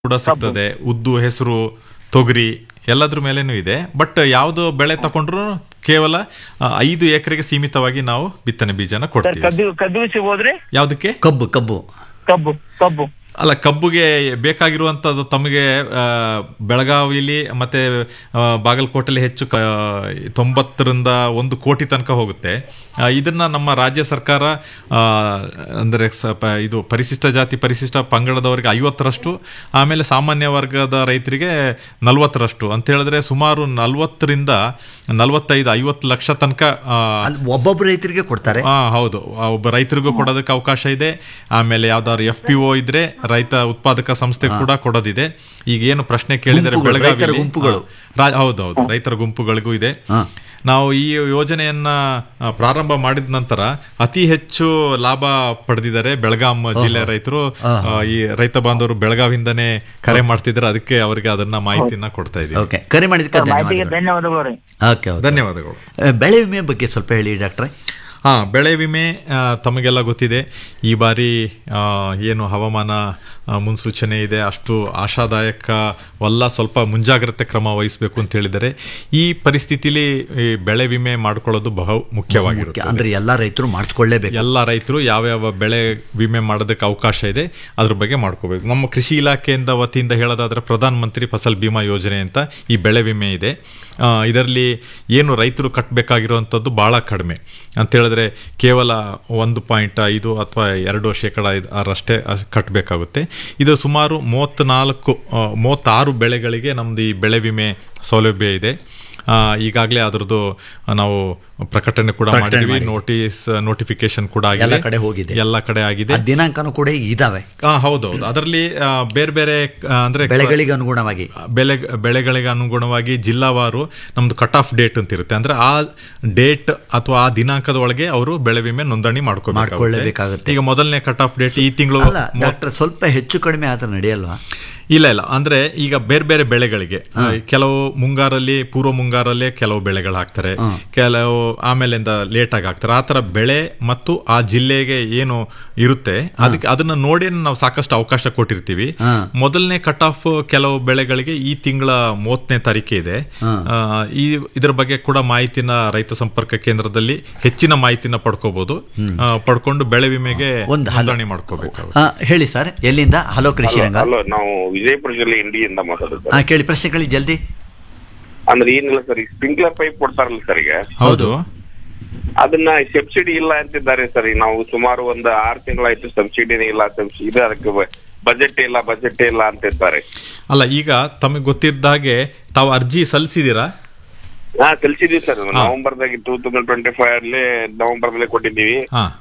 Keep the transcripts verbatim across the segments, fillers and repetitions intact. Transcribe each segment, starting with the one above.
ಕೂಡ ಸಿಗ್ತದೆ. ಉದ್ದು, ಹೆಸರು, ತೊಗರಿ ಎಲ್ಲದ್ರ ಮೇಲೇನೂ ಇದೆ. ಬಟ್ ಯಾವ್ದು ಬೆಳೆ ತಗೊಂಡ್ರು ಕೇವಲ ಐದು ಎಕರೆಗೆ ಸೀಮಿತವಾಗಿ ನಾವು ಬಿತ್ತನೆ ಬೀಜನ ಕೊಡ್ತೀವಿ. ಯಾವ್ದಕ್ಕೆ? ಕಬ್ಬು ಕಬ್ಬು ಕಬ್ಬು ಕಬ್ಬು ಅಲ್ಲ, ಕಬ್ಬುಗೆ ಬೇಕಾಗಿರುವಂತದ್ದು ತಮಗೆ ಬೆಳಗಾವಿಲಿ ಮತ್ತೆ ಬಾಗಲಕೋಟೆಲಿ ಹೆಚ್ಚು ತೊಂಬತ್ತರಿಂದ ಒಂದು ಕೋಟಿ ತನಕ ಹೋಗುತ್ತೆ. ಇದನ್ನ ನಮ್ಮ ರಾಜ್ಯ ಸರ್ಕಾರ ಅಂದರೆ ಇದು ಪರಿಶಿಷ್ಟ ಜಾತಿ ಪರಿಶಿಷ್ಟ ಪಂಗಡದವರಿಗೆ ಐವತ್ತರಷ್ಟು, ಆಮೇಲೆ ಸಾಮಾನ್ಯ ವರ್ಗದ ರೈತರಿಗೆ ನಲ್ವತ್ತರಷ್ಟು ಅಂತ ಹೇಳಿದ್ರೆ ಸುಮಾರು ನಲ್ವತ್ತರಿಂದ ನಲ್ವತ್ತೈದು ಐವತ್ತು ಲಕ್ಷ ತನಕ ಒಬ್ಬೊಬ್ಬ ರೈತರಿಗೆ ಕೊಡ್ತಾರೆ. ಹಾ ಹೌದು, ಒಬ್ಬ ರೈತರಿಗೂ ಕೊಡೋದಕ್ಕೆ ಅವಕಾಶ ಇದೆ. ಆಮೇಲೆ ಯಾವ್ದಾದ್ರು ಎಫ್ ಪಿ ಒ ಇದ್ರೆ ರೈತ ಉತ್ಪಾದಕ ಸಂಸ್ಥೆ ಕೂಡ ಕೊಡೋದಿದೆ. ಈಗ ಏನು ಪ್ರಶ್ನೆ ಕೇಳಿದರೆ ಬೆಳಗಾವಿ ಗುಂಪುಗಳು, ಹೌದೌದು, ರೈತರ ಗುಂಪುಗಳಿಗೂ ಇದೆ. ನಾವು ಈ ಯೋಜನೆಯನ್ನ ಪ್ರಾರಂಭ ಮಾಡಿದ ನಂತರ ಅತಿ ಹೆಚ್ಚು ಲಾಭ ಪಡೆದಿದ್ದಾರೆ ಬೆಳಗಾಂ ಜಿಲ್ಲೆ ರೈತರು. ಈ ರೈತ ಬಾಂಧವರು ಬೆಳಗಾವಿಂದನೇ ಕರೆ ಮಾಡ್ತಿದ್ದಾರೆ, ಅದಕ್ಕೆ ಅವರಿಗೆ ಅದನ್ನ ಮಾಹಿತಿಯನ್ನ ಕೊಡ್ತಾ ಇದ್ದೀವಿ. ಕರೆ ಮಾಡಿದ್ದಕ್ಕೆ ಧನ್ಯವಾದಗಳು. ಧನ್ಯವಾದಗಳು. ಬೆಳೆ ವಿಮೆ ಬಗ್ಗೆ ಸ್ವಲ್ಪ ಹೇಳಿ ಡಾಕ್ಟ್ರೆ. ಹಾ, ಬೆಳೆ ವಿಮೆ ತಮಗೆಲ್ಲ ಗೊತ್ತಿದೆ. ಈ ಬಾರಿ ಏನು ಹವಾಮಾನ ಮುನ್ಸೂಚನೆ ಇದೆ ಅಷ್ಟು ಆಶಾದಾಯಕವಲ್ಲ, ಸ್ವಲ್ಪ ಮುಂಜಾಗ್ರತೆ ಕ್ರಮ ವಹಿಸಬೇಕು ಅಂತ ಹೇಳಿದರೆ ಈ ಪರಿಸ್ಥಿತಿಲಿ ಬೆಳೆ ವಿಮೆ ಮಾಡ್ಕೊಳ್ಳೋದು ಬಹು ಮುಖ್ಯವಾಗಿರುತ್ತೆ. ಅಂದ್ರೆ ಎಲ್ಲ ರೈತರು ಮಾಡಿಸ್ಕೊಳ್ಳೇಬೇಕು. ಎಲ್ಲ ರೈತರು ಯಾವ್ಯಾವ ಬೆಳೆ ವಿಮೆ ಮಾಡೋದಕ್ಕೆ ಅವಕಾಶ ಇದೆ ಅದ್ರ ಬಗ್ಗೆ ಮಾಡ್ಕೋಬೇಕು. ನಮ್ಮ ಕೃಷಿ ಇಲಾಖೆಯಿಂದ ವತಿಯಿಂದ ಹೇಳೋದಾದ್ರೆ ಪ್ರಧಾನ ಮಂತ್ರಿ ಫಸಲ್ ಬಿಮಾ ಯೋಜನೆ ಅಂತ ಈ ಬೆಳೆ ವಿಮೆ ಇದೆ. ಇದರಲ್ಲಿ ಏನು ರೈತರು ಕಟ್ಟಬೇಕಾಗಿರುವಂಥದ್ದು ಬಹಳ ಕಡಿಮೆ ಅಂತ ಹೇಳಿದ್ರೆ ಕೇವಲ ಒಂದು ಪಾಯಿಂಟ್ ಐದು ಅಥವಾ ಎರಡು ಶೇಕಡ ಅರಷ್ಟೇ ಕಟ್ಟಬೇಕಾಗುತ್ತೆ. ಇದು ಸುಮಾರು ಮೂವತ್ತ್ನಾಲ್ಕು ಮೂವತ್ತಾರು ಬೆಳೆಗಳಿಗೆ ನಮ್ದು ಈ ಬೆಳೆ ವಿಮೆ ಸೌಲಭ್ಯ ಇದೆ. ಈಗಾಗಲೇ ಅದರದ್ದು ನಾವು ಪ್ರಕಟಣೆ ಕೂಡ ಮಾಡಿದ್ವಿ, ನೋಟಿಸ್ ನೋಟಿಫಿಕೇಶನ್ ಕೂಡ ಆಗಿದೆ, ಕಡೆ ಹೋಗಿದೆ, ಎಲ್ಲ ಕಡೆ ಆಗಿದೆ, ದಿನಾಂಕನೂ ಕೂಡ ಇದಾವೆ. ಹೌದೌದು, ಅದರಲ್ಲಿ ಬೇರೆ ಬೇರೆ ಅಂದ್ರೆ ಬೆಳೆಗಳಿಗೆ ಅನುಗುಣವಾಗಿ ಬೆಳೆ ಬೆಳೆಗಳಿಗೆ ಅನುಗುಣವಾಗಿ ಜಿಲ್ಲಾವಾರು ನಮ್ದು ಕಟ್ ಆಫ್ ಡೇಟ್ ಅಂತ ಇರುತ್ತೆ. ಅಂದ್ರೆ ಆ ಡೇಟ್ ಅಥವಾ ಆ ದಿನಾಂಕದ ಒಳಗೆ ಅವರು ಬೆಳೆ ವಿಮೆ ನೋಂದಣಿ ಮಾಡ್ಕೊಳ್ಳೇಬೇಕಾಗುತ್ತೆ. ಈಗ ಮೊದಲನೇ ಕಟ್ ಆಫ್ ಡೇಟ್ ಈ ತಿಂಗಳು. ಡಾಕ್ಟರ್, ಸ್ವಲ್ಪ ಹೆಚ್ಚು ಕಡಿಮೆ ಆದ್ರೆ ನಡೆಯಲ್ವಾ? ಇಲ್ಲ ಇಲ್ಲ, ಅಂದ್ರೆ ಈಗ ಬೇರೆ ಬೇರೆ ಬೆಳೆಗಳಿಗೆ ಕೆಲವು ಮುಂಗಾರಲ್ಲಿ ಪೂರ್ವ ಮುಂಗಾರಲ್ಲೇ ಕೆಲವು ಬೆಳೆಗಳು ಹಾಕ್ತಾರೆ, ಕೆಲವು ಆಮೇಲಿಂದ ಲೇಟ್ ಆಗಿ ಹಾಕ್ತಾರೆ. ಆ ತರ ಬೆಳೆ ಮತ್ತು ಆ ಜಿಲ್ಲೆಗೆ ಏನು ಇರುತ್ತೆ ಅದಕ್ಕೆ ಅದನ್ನ ನೋಡಿ ನಾವು ಸಾಕಷ್ಟು ಅವಕಾಶ ಕೊಟ್ಟಿರ್ತೀವಿ. ಮೊದಲನೇ ಕಟ್ ಆಫ್ ಕೆಲವು ಬೆಳೆಗಳಿಗೆ ಈ ತಿಂಗಳ ಮೂವತ್ತನೇ ತಾರೀಕು ಇದೆ. ಈ ಇದ್ರ ಬಗ್ಗೆ ಕೂಡ ಮಾಹಿತಿನ ರೈತ ಸಂಪರ್ಕ ಕೇಂದ್ರದಲ್ಲಿ ಹೆಚ್ಚಿನ ಮಾಹಿತಿನ ಪಡ್ಕೋಬಹುದು. ಪಡ್ಕೊಂಡು ಬೆಳೆ ವಿಮೆಗೆ ನೋಂದಣಿ ಮಾಡ್ಕೋಬೇಕು. ಹೇಳಿ ಸರ್, ಎಲ್ಲಿಂದ? ಹಲೋ ಕೃಷಿ ರಂಗ. ನಾವು ವಿಜಯಪುರ ಜಿಲ್ಲೆ ಇಂಡಿಯಿಂದ ಮಾತಾಡುತ್ತೆ. ಕೇಳಿ ಪ್ರಶ್ನೆಗಳು ಜಲ್ದಿ. ಅಂದ್ರೆ ಏನಿಲ್ಲ ಸರ್, ಈ ಸ್ಪ್ರಿಂಕ್ಲರ್ ಪೈಪ್ ಕೊಡ್ತಾರಲ್ಲ ಸರ್, ಈಗ ಹೌದು, ಅದನ್ನ ಸಬ್ಸಿಡಿ ಇಲ್ಲ ಅಂತಿದ್ದಾರೆ ಸರ್. ನಾವು ಸುಮಾರು ಒಂದು ಆರು ತಿಂಗಳಾಯ್ತು ಸಬ್ಸಿಡಿನೇ ಇಲ್ಲ, ಇದು ಅದಕ್ಕೆ ಬಜೆಟ್ ಇಲ್ಲ ಬಜೆಟ್ ಇಲ್ಲ ಅಂತಿದ್ದಾರೆ. ಅಲ್ಲ, ಈಗ ತಮಗೆ ಗೊತ್ತಿದ್ದ ಹಾಗೆ ತಾವು ಅರ್ಜಿ ಸಲ್ಲಿಸಿದೀರಾ? ಹಾ, ಕಲ್ಸಿದೀವಿ sir. ನವೆಂಬರ್ದಾಗ two thousand twenty five ಅಲ್ಲಿ ನವೆಂಬರ್ ಮೇಲೆ ಕೊಟ್ಟಿದ್ದೀವಿ.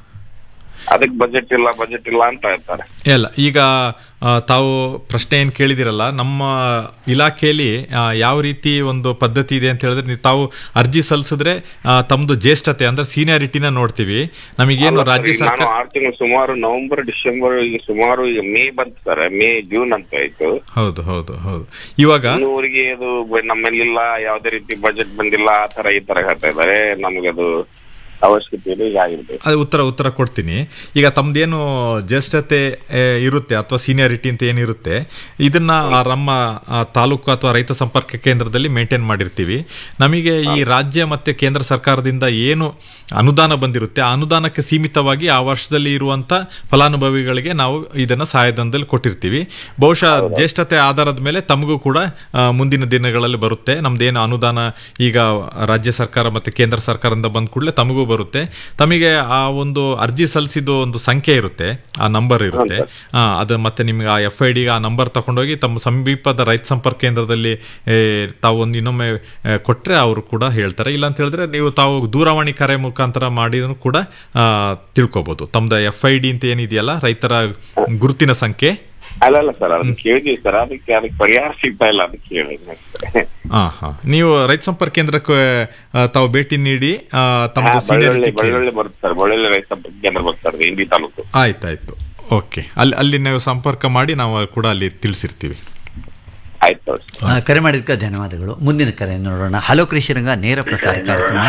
ಅದಕ್ಕೆ ಬಜೆಟ್ ಇಲ್ಲ ಬಜೆಟ್ ಇಲ್ಲ ಅಂತ ಹೇಳ್ತಾರೆ. ಇಲ್ಲ, ಈಗ ತಾವು ಪ್ರಶ್ನೆ ಏನ್ ಕೇಳಿದಿರಲ್ಲ, ನಮ್ಮ ಇಲಾಖೆಯಲ್ಲಿ ಯಾವ ರೀತಿ ಒಂದು ಪದ್ಧತಿ ಇದೆ ಅಂತ ಹೇಳಿದ್ರೆ, ತಾವು ಅರ್ಜಿ ಸಲ್ಲಿಸಿದ್ರೆ ತಮ್ದು ಜ್ಯೇಷ್ಠತೆ ಅಂದ್ರೆ ಸೀನಿಯಾರಿಟಿನ ನೋಡ್ತೀವಿ. ನಮಗೇನು ರಾಜ್ಯ ಸರ್ಕಾರ ಆರು ತಿಂಗಳು ಸುಮಾರು ನವೆಂಬರ್ ಡಿಸೆಂಬರ್ ಈಗ ಸುಮಾರು ಈಗ ಮೇ ಬಂತು ಸರ್, ಮೇ ಜೂನ್ ಅಂತ ಆಯ್ತು. ಹೌದು ಹೌದು ಹೌದು. ಇವಾಗ ಊರಿಗೆ ಅದು ನಮ್ಮಲ್ಲಿಲ್ಲ, ಯಾವುದೇ ರೀತಿ ಬಜೆಟ್ ಬಂದಿಲ್ಲ, ಆ ತರ ಈ ತರ ಹೇಳ್ತಾ ಇದ್ದಾರೆ. ನಮ್ಗೆ ಅದು ಅವಶ್ಯಕತೆ ಅದು ಉತ್ತರ ಉತ್ತರ ಕೊಡ್ತೀನಿ. ಈಗ ತಮ್ದೇನು ಜ್ಯೇಷ್ಠತೆ ಇರುತ್ತೆ ಅಥವಾ ಸೀನಿಯಾರಿಟಿ ಅಂತ ಏನಿರುತ್ತೆ, ಇದನ್ನ ನಮ್ಮ ತಾಲೂಕು ಅಥವಾ ರೈತ ಸಂಪರ್ಕ ಕೇಂದ್ರದಲ್ಲಿ ಮೇಂಟೈನ್ ಮಾಡಿರ್ತೀವಿ. ನಮಗೆ ಈ ರಾಜ್ಯ ಮತ್ತೆ ಕೇಂದ್ರ ಸರ್ಕಾರದಿಂದ ಏನು ಅನುದಾನ ಬಂದಿರುತ್ತೆ ಆ ಅನುದಾನಕ್ಕೆ ಸೀಮಿತವಾಗಿ ಆ ವರ್ಷದಲ್ಲಿ ಇರುವಂತ ಫಲಾನುಭವಿಗಳಿಗೆ ನಾವು ಇದನ್ನ ಸಹಾಯಧನದಲ್ಲಿ ಕೊಟ್ಟಿರ್ತೀವಿ. ಬಹುಶಃ ಜ್ಯೇಷ್ಠತೆ ಆಧಾರದ ಮೇಲೆ ತಮಗೂ ಕೂಡ ಮುಂದಿನ ದಿನಗಳಲ್ಲಿ ಬರುತ್ತೆ. ನಮ್ದೇನು ಅನುದಾನ ಈಗ ರಾಜ್ಯ ಸರ್ಕಾರ ಮತ್ತೆ ಕೇಂದ್ರ ಸರ್ಕಾರದಿಂದ ಬಂದ ಕೂಡಲೇ ತಮಗೂ ಬರುತ್ತೆ. ತಮಗೆ ಆ ಒಂದು ಅರ್ಜಿ ಸಲ್ಲಿಸಿದ ಒಂದು ಸಂಖ್ಯೆ ಇರುತ್ತೆ, ಆ ನಂಬರ್ ಇರುತ್ತೆ. ಅದು ಮತ್ತೆ ನಿಮ್ಗೆ ಆ ಎಫ್ ಐ ಡಿ ಆ ನಂಬರ್ ತಗೊಂಡೋಗಿ ತಮ್ಮ ಸಮೀಪದ ರೈತ ಸಂಪರ್ಕ ಕೇಂದ್ರದಲ್ಲಿ ತಾವು ಒಂದು ಇನ್ನೊಮ್ಮೆ ಕೊಟ್ರೆ ಅವರು ಕೂಡ ಹೇಳ್ತಾರೆ. ಇಲ್ಲ ಅಂತ ಹೇಳಿದ್ರೆ ನೀವು ತಾವು ದೂರವಾಣಿ ಕರೆ ಮುಖಾಂತರ ಮಾಡಿ ಕೂಡ ತಿಳ್ಕೊಬಹುದು. ತಮ್ದು ಎಫ್ ಐ ಡಿ ಅಂತ ಏನಿದೆಯಲ್ಲ, ರೈತರ ಗುರುತಿನ ಸಂಖ್ಯೆ. ಅಲ್ಲ ಸರ್, ಅದನ್ನ ಕೇಳಿದ್ವಿ ಸರ್, ಅದಕ್ಕೆ ಅದಕ್ಕೆ ಪರಿಹಾರ ಸಿಗ್ತಾ ಇಲ್ಲ, ಅದಕ್ಕೆ ಕೇಳಿದ್ವಿ. ಹಾ ಹಾ ನೀವು ರೈತ ಸಂಪರ್ಕ ಕೇಂದ್ರಕ್ಕೆ ತಾವು ಭೇಟಿ ನೀಡಿ ತಮ್ಮ ಬಳ್ಳೊಳ್ಳಿ ಬರುತ್ತೆ ಸರ್, ಬಳ್ಳೊಳ್ಳಿ ರೈತ ಸಂಪರ್ಕ ಕೇಂದ್ರ ಬರ್ತಾರೆ ಇಂಡಿ ತಾಲೂಕು. ಆಯ್ತಾಯ್ತು, ಓಕೆ. ಅಲ್ಲಿ ಅಲ್ಲಿ ನೀವು ಸಂಪರ್ಕ ಮಾಡಿ ನಾವು ಕೂಡ ಅಲ್ಲಿ ತಿಳಿಸಿರ್ತೀವಿ. ಆಯ್ತು, ಕರೆ ಮಾಡಿದ್ಕ ಧನ್ಯವಾದಗಳು. ಮುಂದಿನ ಕರೆ ನೋಡೋಣ. ಹಲೋ ಕೃಷಿ ರಂಗ ನೇರ ಪ್ರಸಾರ ಕಾರ್ಯಕ್ರಮ.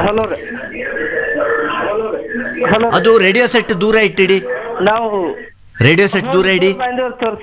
ಅದು ರೇಡಿಯೋ ಸೆಟ್ ದೂರ ಇಟ್ಟಿಡಿ. ನಾವು ರೇಡಿಯೋ ಸೆಟ್ ದೂರ ಇಡಿ. ಬಂದೂರು